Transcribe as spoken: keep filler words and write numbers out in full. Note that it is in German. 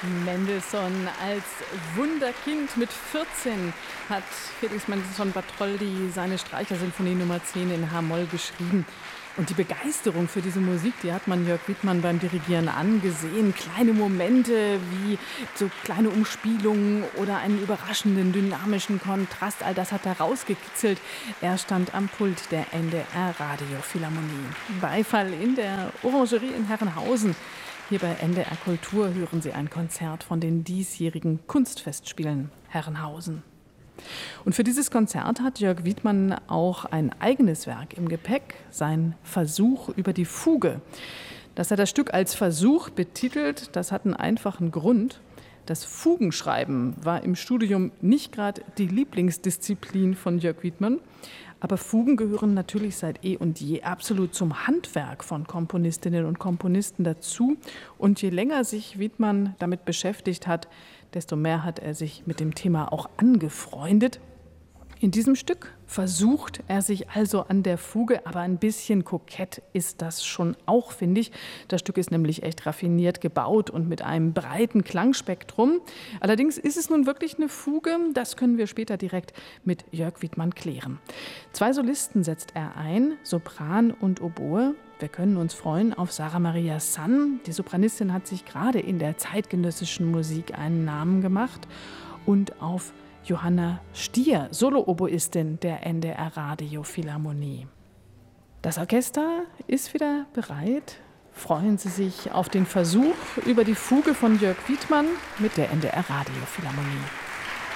Mendelssohn als Wunderkind mit vierzehn hat Felix Mendelssohn Bartholdy seine Streichersinfonie Nummer zehn in H-Moll geschrieben. Und die Begeisterung für diese Musik, die hat man Jörg Widmann beim Dirigieren angesehen. Kleine Momente wie so kleine Umspielungen oder einen überraschenden, dynamischen Kontrast, all das hat er rausgekitzelt. Er stand am Pult der N D R Radiophilharmonie. Beifall in der Orangerie in Herrenhausen. Hier bei N D R Kultur hören Sie ein Konzert von den diesjährigen Kunstfestspielen Herrenhausen. Und für dieses Konzert hat Jörg Widmann auch ein eigenes Werk im Gepäck, sein Versuch über die Fuge. Dass er das Stück als Versuch betitelt, das hat einen einfachen Grund. Das Fugenschreiben war im Studium nicht gerade die Lieblingsdisziplin von Jörg Widmann. Aber Fugen gehören natürlich seit eh und je absolut zum Handwerk von Komponistinnen und Komponisten dazu. Und je länger sich Widmann damit beschäftigt hat, desto mehr hat er sich mit dem Thema auch angefreundet. In diesem Stück versucht er sich also an der Fuge, aber ein bisschen kokett ist das schon auch, finde ich. Das Stück ist nämlich echt raffiniert gebaut und mit einem breiten Klangspektrum. Allerdings ist es nun wirklich eine Fuge, das können wir später direkt mit Jörg Widmann klären. Zwei Solisten setzt er ein, Sopran und Oboe. Wir können uns freuen auf Sarah Maria Sann. Die Sopranistin hat sich gerade in der zeitgenössischen Musik einen Namen gemacht. Und auf Johanna Stier, Solo-Oboistin der N D R Radiophilharmonie. Das Orchester ist wieder bereit. Freuen Sie sich auf den Versuch über die Fuge von Jörg Widmann mit der N D R Radiophilharmonie.